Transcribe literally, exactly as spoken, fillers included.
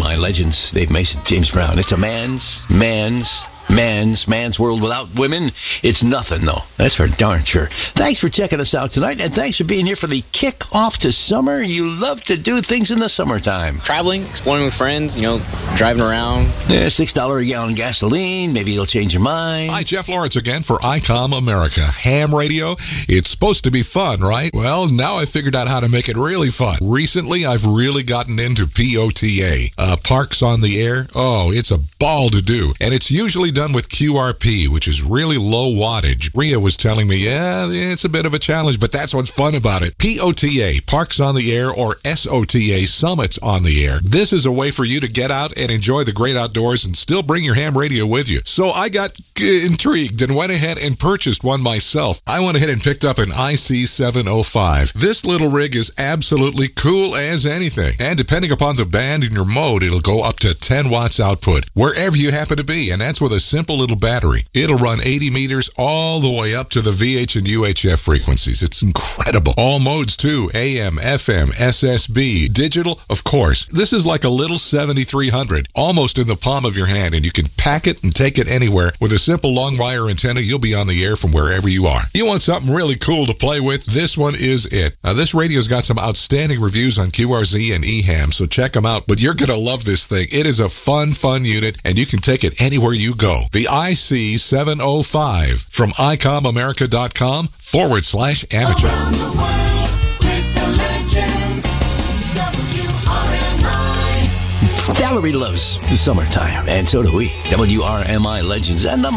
I Legends, Dave Mason, James Brown. It's a man's, man's, man's, man's world without women. It's nothing, though. That's for darn sure. Thanks for checking us out tonight, and thanks for being here for the kick-off to summer. You love to do things in the summertime. Traveling, exploring with friends, you know, driving around. Yeah, six dollars a gallon gasoline. Maybe it'll change your mind. Hi, Jeff Lawrence again for I COM America. Ham radio. It's supposed to be fun, right? Well, now I figured out how to make it really fun. Recently, I've really gotten into P O T A. Uh, Parks on the Air. Oh, it's a ball to do. And it's usually done with Q R P, which is really low wattage. Rhea was telling me, yeah, it's a bit of a challenge, but that's what's fun about it. P O T A, Parks on the Air, or S O T A, Summits on the Air. This is a way for you to get out and enjoy the great outdoors and still bring your ham radio with you. So I got intrigued and went ahead and purchased one myself. I went ahead and picked up an I C seven oh five. This little rig is absolutely cool as anything. And depending upon the band and your mode, it'll go up to ten watts output, wherever you happen to be. And that's with a simple little battery. It'll run eighty meters all the way up to the V H and U H F frequencies. It's incredible. All modes too. A M, F M, S S B, digital, of course. This is like a little seventy-three hundred, almost in the palm of your hand, and you can pack it and take it anywhere. With a simple long wire antenna, you'll be on the air from wherever you are. You want something really cool to play with? This one is it. Now, this radio's got some outstanding reviews on Q R Z and E HAM, so check them out. But you're going to love this thing. It is a fun, fun unit, and you can take it anywhere you go. The I C seven oh five from I COM America dot com forward slash amateur. Around the world with the legends, W R M I. Valerie loves the summertime, and so do we. W R M I Legends and the